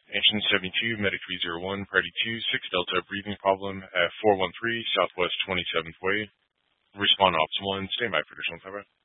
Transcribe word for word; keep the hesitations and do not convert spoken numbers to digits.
Ancient seventy-two, Medic three zero one, Priority two, six Delta, breathing problem at four one three, Southwest twenty-seventh Way. Respond optimal and stand by for additional cover.